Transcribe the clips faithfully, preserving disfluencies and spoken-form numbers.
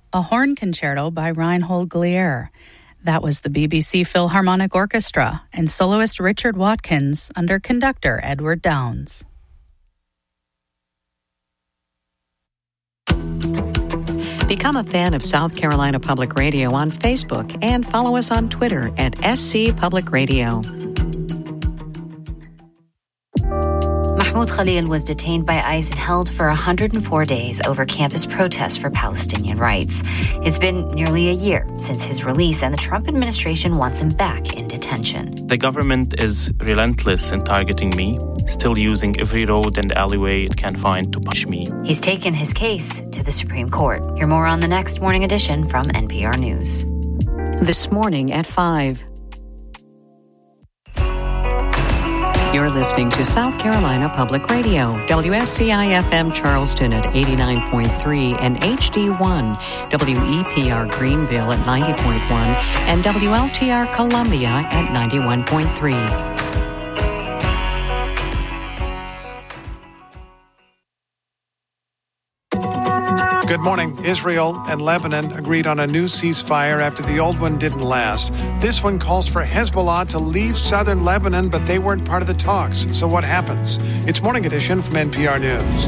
a horn concerto by Reinhold Glier. That was the B B C Philharmonic Orchestra and soloist Richard Watkins under conductor Edward Downes. Become a fan of South Carolina Public Radio on Facebook and follow us on Twitter at S C Public Radio. Mahmoud Khalil was detained by ICE and held for one hundred four days over campus protests for Palestinian rights. It's been nearly a year since his release, and the Trump administration wants him back in detention. The government is relentless in targeting me, still using every road and alleyway it can find to push me. He's taken his case to the Supreme Court. Hear more on the next Morning Edition from N P R News. This morning at five. You're listening to South Carolina Public Radio, W S C I F M Charleston at eighty-nine point three and H D one, W E P R Greenville at ninety point one, and W L T R Columbia at ninety-one point three. Good morning. Israel and Lebanon agreed on a new ceasefire after the old one didn't last. This one calls for Hezbollah to leave southern Lebanon, but they weren't part of the talks. So what happens? It's Morning Edition from N P R News.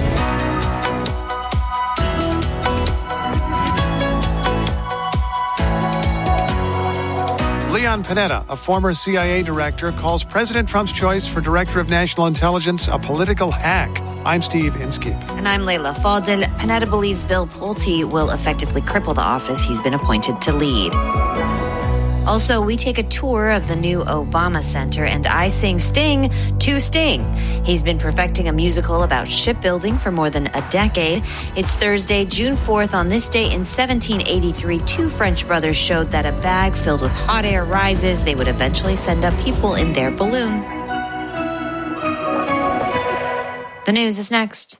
Leon Panetta, a former C I A director, calls President Trump's choice for Director of National Intelligence a political hack. I'm Steve Inskeep. And I'm Layla Fadel. Panetta believes Bill Pulte will effectively cripple the office he's been appointed to lead. Also, we take a tour of the new Obama Center, and I sing Sting to Sting. He's been perfecting a musical about shipbuilding for more than a decade. It's Thursday, June fourth. On this day in seventeen eighty-three, two French brothers showed that a bag filled with hot air rises. They would eventually send up people in their balloon. The news is next.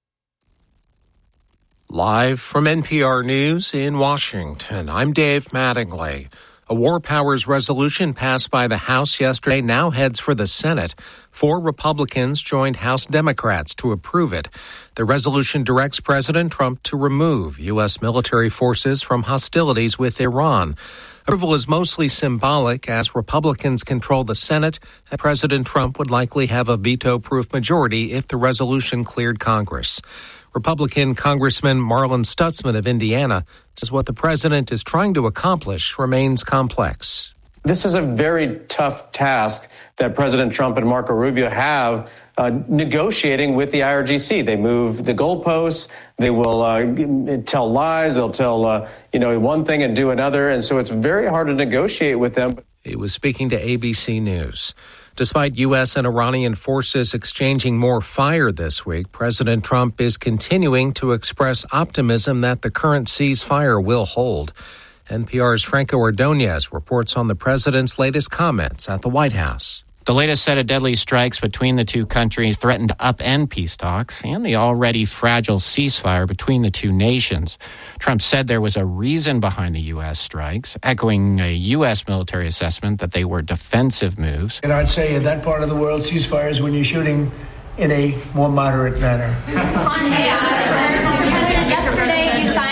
Live from N P R News in Washington, I'm Dave Mattingly. A war powers resolution passed by the House yesterday now heads for the Senate. Four Republicans joined House Democrats to approve it. The resolution directs President Trump to remove U S military forces from hostilities with Iran. Approval is mostly symbolic as Republicans control the Senate, and President Trump would likely have a veto-proof majority if the resolution cleared Congress. Republican Congressman Marlon Stutzman of Indiana says what the president is trying to accomplish remains complex. This is a very tough task that President Trump and Marco Rubio have uh, negotiating with the I R G C. They move the goalposts. They will uh, tell lies. They'll tell, uh, you know, one thing and do another. And so it's very hard to negotiate with them. He was speaking to A B C News. Despite U S and Iranian forces exchanging more fire this week, President Trump is continuing to express optimism that the current ceasefire will hold. N P R's Franco Ordonez reports on the president's latest comments at the White House. The latest set of deadly strikes between the two countries threatened to upend peace talks and the already fragile ceasefire between the two nations. Trump said there was a reason behind the U S strikes, echoing a U S military assessment that they were defensive moves. And I'd say in that part of the world, ceasefire is when you're shooting in a more moderate manner.